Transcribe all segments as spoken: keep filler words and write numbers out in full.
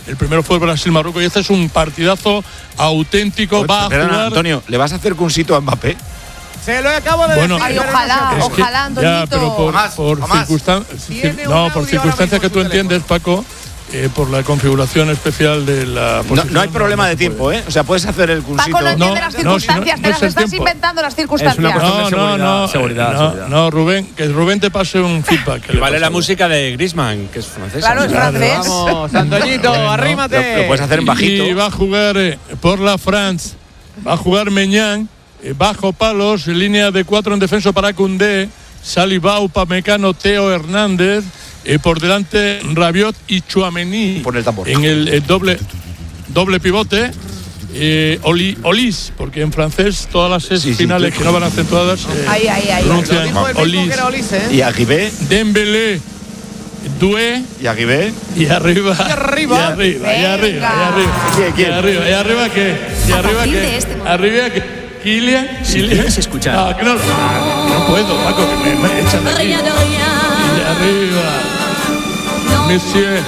el primero fue Brasil-Marruecos y este es un partidazo auténtico. Oye, va a perdona, jugar… Antonio, ¿le vas a hacer cursito a Mbappé? Se lo acabo de Bueno, decir. Ay, ojalá, Es que- ojalá, Antoñito. Ya, pero por, Jamás, por jamás. circunstancias… Tiene un No, audio por ahora circunstancias mismo que en tú su entiendes, Paco, eh, por la configuración especial de la No, posición, no hay problema no de se tiempo, puede. ¿eh? O sea, puedes hacer el cursito. Paco no entiende No, las no, si circunstancias, no- te no las es el estás tiempo. inventando las circunstancias. Es una cuestión No, de no, seguridad, no, seguridad, no, seguridad. no, Rubén, que Rubén te pase un feedback. que Y le vale pasa la a música de Griezmann, que es francesa. Claro, es Claro, francés. Vamos, Antoñito, Bueno, arrímate. Lo, lo puedes hacer en bajito. Y va a jugar eh, por la France, va a jugar Meñán, eh, bajo palos, línea de cuatro en defensa para Koundé, Saliba, Upamecano, Teo Hernández, eh, por delante Rabiot y Tchouaméni. Pon el tambor. En el, el doble, doble pivote. Eh, Oli, Olis, porque en francés todas las es Sí, sí, finales tú- que no van acentuadas eh, Ay, ay, ay. Lo pronuncian dijo el mismo Olis. que era Olis, ¿eh? Y Aguibé, Dembélé, Doué. y Aguibé. Y arriba. Y arriba. Y arriba, y Venga. arriba, y arriba. ¿Quién, quién? Y arriba, y arriba que. Y A arriba partir que. de este momento. Arriba que. Kylian. Si Kylian. quieres escuchar. No, que no, no, no puedo, Paco, que me, me echan de aquí. Y arriba. Monsieur.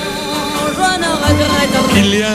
Kylian.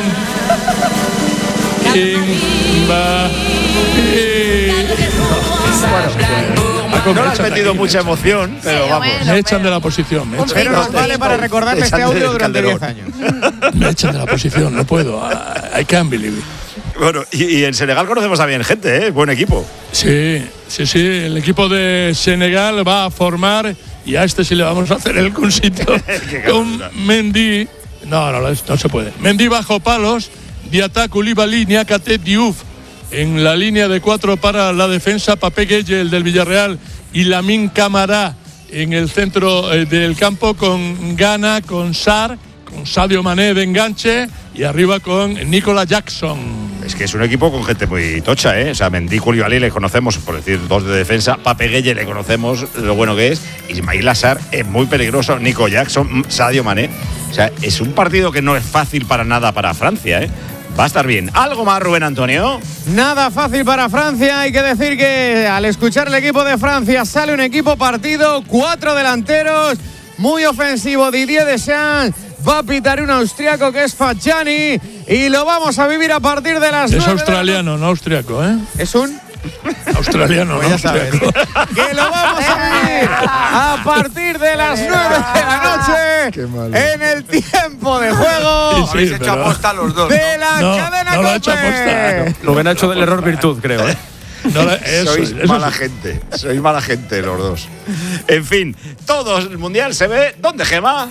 Mbappé. Paco, No me le has echan de metido aquí, mucha me echan. emoción, pero Sí, vamos. bueno. Me echan de la posición, me Un echan, Pero pico, nos un vale pico. para recordarle este Echan del audio durante Calderón. diez años. me echan de la posición, no puedo. I, I can't believe it. Bueno, y, y en Senegal conocemos a bien gente, ¿eh? Buen equipo. Sí, sí, sí. El equipo de Senegal va a formar y a este sí le vamos a hacer el cursito con Mendy. No, no, no se puede. Mendy bajo palos, Diatta, Koulibaly, Niakate, Diouf. En la línea de cuatro para la defensa, Papé Gueye, el del Villarreal, y Lamine Camara en el centro eh, del campo con Ghana, con Sarr, con Sadio Mané de enganche y arriba con Nicolas Jackson. Es que es un equipo con gente muy tocha, ¿eh? O sea, Mendy, Koulibaly le conocemos, por decir dos de defensa. Pape Gueye le conocemos lo bueno que es. Ismail Assar es muy peligroso. Nico Jackson, Sadio Mané. O sea, es un partido que no es fácil para nada para Francia, ¿eh? Va a estar bien. ¿Algo más, Rubén Antonio? Nada fácil para Francia. Hay que decir que al escuchar el equipo de Francia sale un equipo partido, cuatro delanteros, muy ofensivo. Didier Deschamps va a pitar un austriaco que es Fajani y lo vamos a vivir a partir de las Es nueve de la australiano, no austriaco, ¿eh? noche. Es un Australiano, Pues no ya sabes. austriaco. que lo vamos a vivir a partir de las nueve de la noche en el tiempo de juego Sí, Habéis sí, hecho pero- aposta los dos. de la No, cadena no lo ha hecho COPE. aposta, Lo ven ha hecho del error virtud, creo, ¿eh? No, eso, Sois eso mala sí. gente. Sois mala gente los dos. En fin, todo el mundial se ve. ¿Dónde, Gema?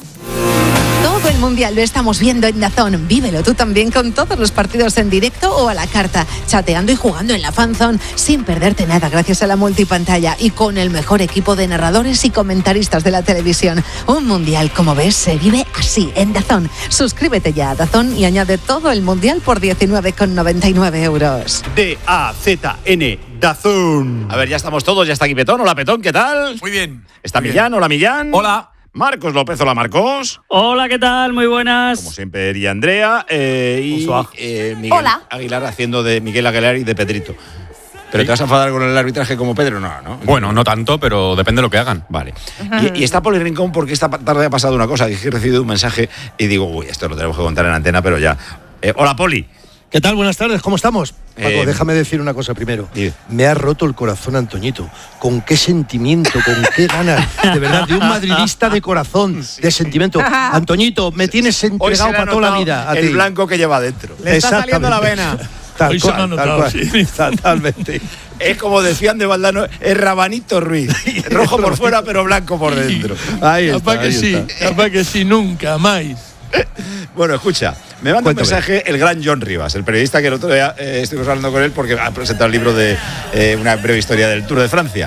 Todo el mundial lo estamos viendo en DAZN. Vívelo tú también con todos los partidos en directo o a la carta, chateando y jugando en la fanzone sin perderte nada gracias a la multipantalla y con el mejor equipo de narradores y comentaristas de la televisión. Un mundial, como ves, se vive así en DAZN. Suscríbete ya a DAZN y añade todo el mundial por diecinueve con noventa y nueve euros. D A Z N, Dazón. A ver, ya estamos todos. Ya está aquí Petón. Hola, Petón, ¿qué tal? Muy bien. Está Muy Millán. Hola, Millán. Hola. Marcos López. Hola, Marcos. Hola, ¿qué tal? Muy buenas. Como siempre, y Andrea. Eh, y Bonsoir. eh, Miguel Hola. Aguilar haciendo de Miguel Aguilar y de Pedrito. ¿Pero te vas a enfadar con el arbitraje como Pedro? No, ¿no? Bueno, no tanto, pero depende de lo que hagan. Vale. Y, y está Poli Rincón porque esta tarde ha pasado una cosa, que he recibido un mensaje y digo, uy, esto lo tenemos que contar en antena, pero ya. Eh, hola, Poli. ¿Qué tal? Buenas tardes, ¿cómo estamos? Paco, Eh, déjame decir una cosa primero. dime. Me ha roto el corazón Antoñito. ¿Con qué sentimiento, con qué ganas? De verdad, de un madridista de corazón, de sentimiento. Antoñito, me tienes Hoy entregado se le ha para toda la notado vida. A el ti. blanco que lleva dentro. Le está saliendo la vena. Tal Hoy se me ha cual, tal notado, cual. sí. Totalmente. Es como decían de Valdano, es Rabanito Ruiz. Rojo por fuera, pero blanco por dentro. Ahí está, Capaz que ahí sí, está. capaz que sí, nunca más. Bueno, escucha, me manda un Cuéntame. mensaje el gran John Rivas, el periodista que el otro día eh, estuvimos hablando con él porque ha presentado el libro de eh, una breve historia del Tour de Francia.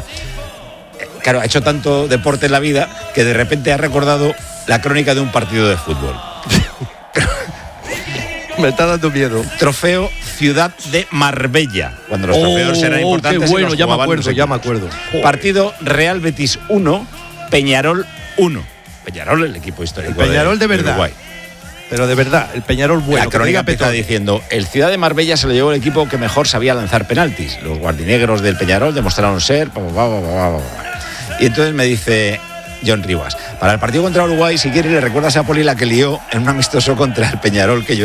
Eh, claro, ha hecho tanto deporte en la vida que de repente ha recordado la crónica de un partido de fútbol. Me está dando miedo. Trofeo Ciudad de Marbella, cuando los trofeos eran Oh, importantes. qué y bueno, los ya me jugaban acuerdo, no sé ya quién. me acuerdo. Joder. Partido Real Betis uno, Peñarol uno. Peñarol, el equipo histórico El Peñarol de verdad. Uruguay. Pero de verdad, el Peñarol bueno. La que crónica diga empieza Petón. diciendo, el Ciudad de Marbella se lo llevó el equipo que mejor sabía lanzar penaltis. Los guardinegros del Peñarol demostraron ser... pa, pa, pa, pa, pa. Y entonces me dice John Rivas, para el partido contra Uruguay, si quiere le recuerdas a Poli la que lió en un amistoso contra el Peñarol, que yo